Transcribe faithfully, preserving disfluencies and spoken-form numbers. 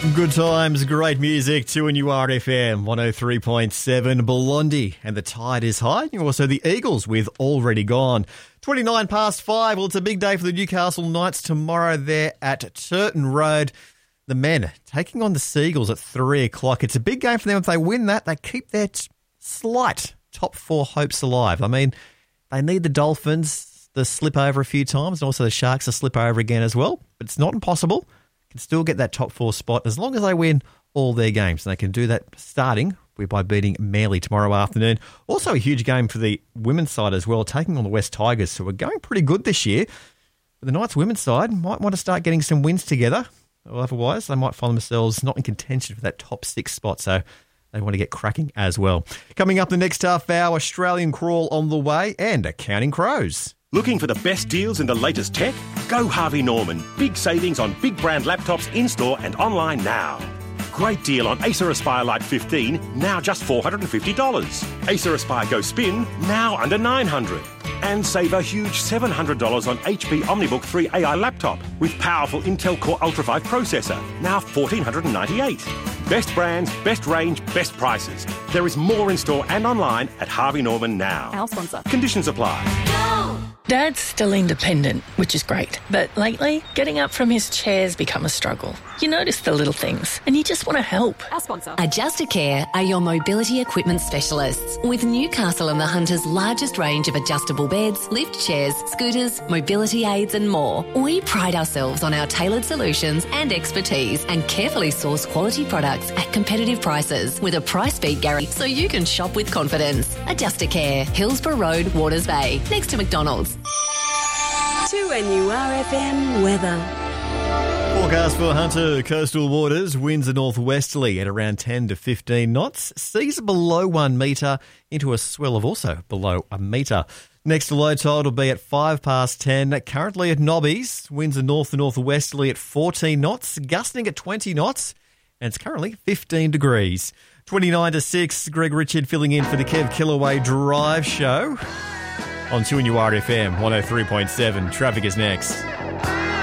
Good times, great music, two N U R F M, one oh three point seven, Blondie, and the tide is high. Also the Eagles with Already Gone. twenty-nine past five, well, it's a big day for the Newcastle Knights tomorrow there at Turton Road. The men taking on the Seagulls at three o'clock. It's a big game for them. If they win that, they keep their t- slight top four hopes alive. I mean, they need the Dolphins to slip over a few times and also the Sharks to slip over again as well, but it's not impossible. Can still get that top four spot as long as they win all their games. And they can do that starting by beating Manly tomorrow afternoon. Also a huge game for the women's side as well, taking on the West Tigers, who are going pretty good this year. But the Knights women's side might want to start getting some wins together. Or otherwise, they might find themselves not in contention for that top six spot. So they want to get cracking as well. Coming up the next half hour, Australian Crawl on the way and Counting Crows. Looking for the best deals in the latest tech? Go Harvey Norman. Big savings on big brand laptops in-store and online now. Great deal on Acer Aspire Lite fifteen, now just four hundred fifty dollars. Acer Aspire Go Spin, now under nine hundred dollars. And save a huge seven hundred dollars on H P OmniBook three A I laptop with powerful Intel Core Ultra five processor, now one thousand four hundred ninety-eight dollars. Best brands, best range, best prices. There is more in-store and online at Harvey Norman now. Our sponsor. Conditions apply. Go! Dad's still independent, which is great. But lately, getting up from his chair's become a struggle. You notice the little things, and you just want to help. Our sponsor. Adjustacare are your mobility equipment specialists. With Newcastle and the Hunter's largest range of adjustable beds, lift chairs, scooters, mobility aids and more, we pride ourselves on our tailored solutions and expertise and carefully source quality products at competitive prices with a price beat guarantee so you can shop with confidence. Adjustacare, Hillsborough Road, Waters Bay, next to McDonald's. two N U R F M weather. Forecast for Hunter coastal waters, winds are northwesterly at around ten to fifteen knots. Seas are below one metre into a swell of also below a metre. Next to low tide will be at five past ten. Currently at Nobbies, winds are north to northwesterly at fourteen knots, gusting at twenty knots, and it's currently fifteen degrees. twenty-nine to six, Greg Richard filling in for the Kev Killaway Drive Show on two N U R F M one oh three point seven. Traffic is next.